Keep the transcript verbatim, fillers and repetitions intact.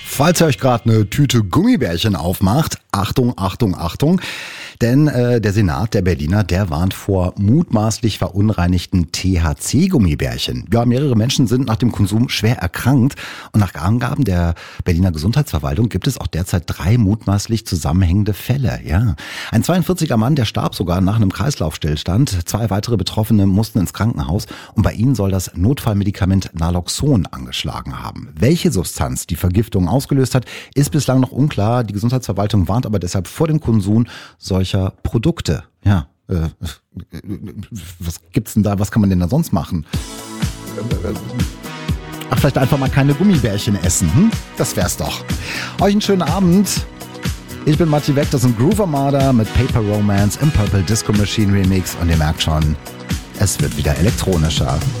Falls ihr euch gerade eine Tüte Gummibärchen aufmacht, Achtung, Achtung, Achtung. Denn äh, der Senat der Berliner, der warnt vor mutmaßlich verunreinigten T H C-Gummibärchen. Ja, mehrere Menschen sind nach dem Konsum schwer erkrankt. Und nach Angaben der Berliner Gesundheitsverwaltung gibt es auch derzeit drei mutmaßlich zusammenhängende Fälle. Ja, ein zweiundvierziger Mann, der starb sogar nach einem Kreislaufstillstand. Zwei weitere Betroffene mussten ins Krankenhaus. Und bei ihnen soll das Notfallmedikament Naloxon angeschlagen haben. Welche Substanz die Vergiftung ausgelöst hat, ist bislang noch unklar. Die Gesundheitsverwaltung warnt aber deshalb vor dem Konsum solcher Produkte. Ja, äh, was gibt's denn da? Was kann man denn da sonst machen? Ach, vielleicht einfach mal keine Gummibärchen essen. Hm? Das wär's doch. Euch einen schönen Abend. Ich bin Matti Weck, das sind Groove Armada mit Paper Romance im Purple Disco Machine Remix und ihr merkt schon, es wird wieder elektronischer.